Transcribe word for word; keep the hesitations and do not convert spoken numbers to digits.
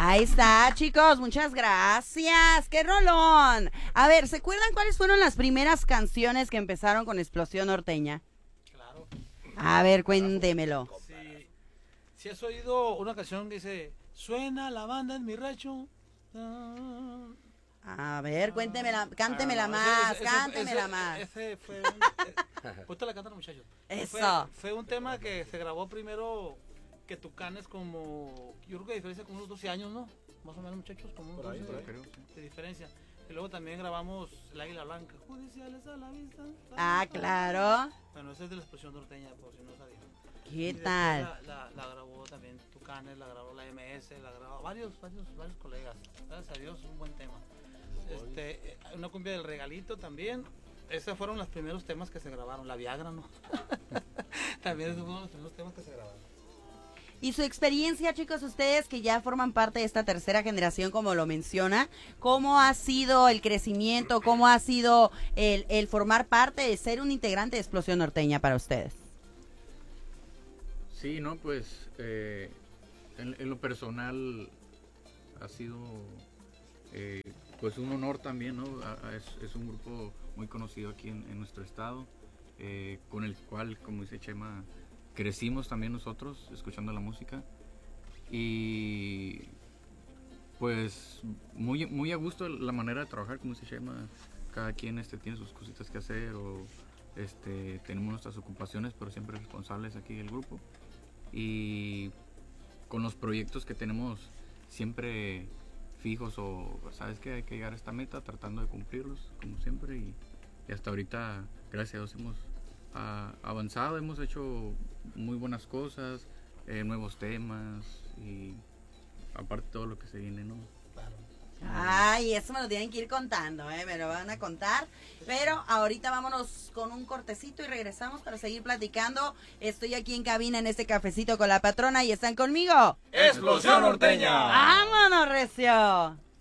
Ahí está, chicos, muchas gracias. ¡Qué rolón! A ver, ¿se acuerdan cuáles fueron las primeras canciones que empezaron con Explosión Norteña? Claro. A ver, cuéntemelo. Si, si has oído una canción que dice, suena la banda en mi rancho. A ver, cuéntemela, cántemela Ah, no, más, ese- ese- cántemela ese- más. Ese fue un, eh, ahorita la cantan los muchachos. Eso. Fue, fue un tema que se grabó primero que Tucanes como, yo creo que diferencia como unos doce años, ¿no? Más o menos, muchachos, como unos Por ahí, doce por ahí. de, de diferencia. Y luego también grabamos El Águila Blanca, judiciales a la vista. Ah, claro. Bueno, esa es de la Explosión Norteña, por si no sabían. ¿Qué Y después tal? La, la, la grabó también Tucanes, la grabó la M S, la grabó varios, varios, varios colegas. Gracias a Dios, un buen tema. Este, una cumbia del regalito también. Esos fueron los primeros temas que se grabaron. La Viagra, ¿no? También esos fueron los primeros temas que se grabaron. Y su experiencia, chicos, ustedes que ya forman parte de esta tercera generación, como lo menciona, ¿cómo ha sido el crecimiento? ¿Cómo ha sido el, el formar parte de ser un integrante de Explosión Norteña para ustedes? Sí, no, pues eh, en, en lo personal ha sido eh, pues un honor también, ¿no? A- a- Es, es un grupo muy conocido aquí en, en nuestro estado, eh, con el cual, como dice Chema, crecimos también nosotros escuchando la música y pues muy, muy a gusto la manera de trabajar, como dice Chema, cada quien este, tiene sus cositas que hacer o este, tenemos nuestras ocupaciones, pero siempre responsables aquí del grupo. Y con los proyectos que tenemos siempre fijos o sabes que hay que llegar a esta meta tratando de cumplirlos como siempre y, y hasta ahorita gracias a Dios hemos ah, avanzado, hemos hecho muy buenas cosas, eh, nuevos temas y aparte todo lo que se viene, ¿no? Ay, eso me lo tienen que ir contando, ¿eh? Me lo van a contar. Pero ahorita vámonos con un cortecito y regresamos para seguir platicando. Estoy aquí en cabina en este cafecito con la patrona y están conmigo. ¡Explosión Norteña! ¡Vámonos, recio!